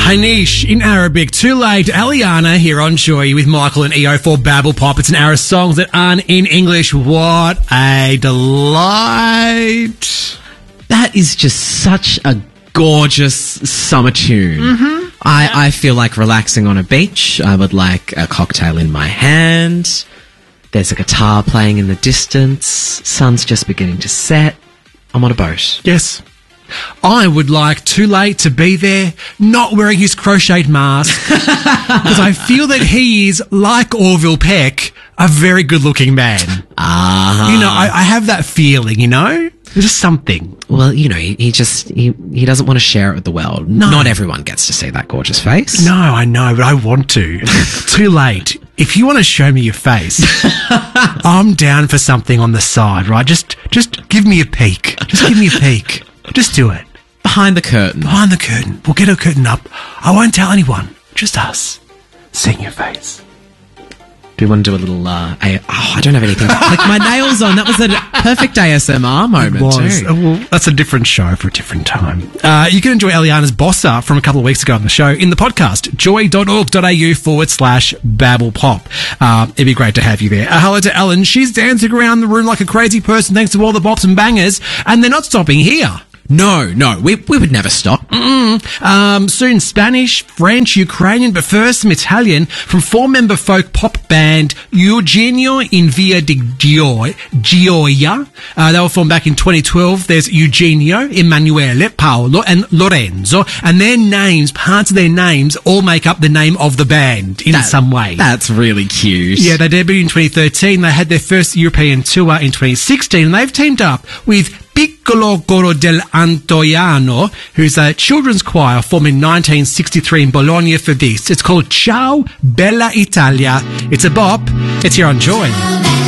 Hanish in Arabic. Too late. Aliana here on Joy with Michael and EO for Babble Pop. It's an hour of songs that aren't in English. What a delight. That is just such a gorgeous summer tune. Mm-hmm. I feel like relaxing on a beach. I would like a cocktail in my hand. There's a guitar playing in the distance. Sun's just beginning to set. I'm on a boat. Yes. I would like Too Late to be there, not wearing his crocheted mask, because I feel that he is, like Orville Peck, a very good-looking man. Ah. You know, I have that feeling, you know? There's just something. Well, you know, he doesn't want to share it with the world. No. Not everyone gets to see that gorgeous face. No, I know, but I want to. Too late. If you want to show me your face, I'm down for something on the side, right? Just give me a peek. Just give me a peek. Just do it. Behind the curtain. Behind the curtain. We'll get a curtain up. I won't tell anyone. Just us. Seeing your face. Do you want to do a little, I don't have anything to click my nails on. That was a perfect ASMR moment too. Well, that's a different show for a different time. You can enjoy Eliana's Bossa from a couple of weeks ago on the show in the podcast, joy.org.au/babblepop. It'd be great to have you there. Hello to Ellen. She's dancing around the room like a crazy person thanks to all the bops and bangers, and they're not stopping here. No, we would never stop. Soon Spanish, French, Ukrainian, but first some Italian from four-member folk pop band Eugenio in Via di Gioia. They were formed back in 2012. There's Eugenio, Emanuele, Paolo, and Lorenzo, and their names, parts of their names, all make up the name of the band in some way. That's really cute. Yeah, they debuted in 2013. They had their first European tour in 2016, and they've teamed up with Piccolo Coro del Antoiano, who's a children's choir formed in 1963 in Bologna for this. It's called Ciao Bella Italia. It's a bop. It's here on Joy.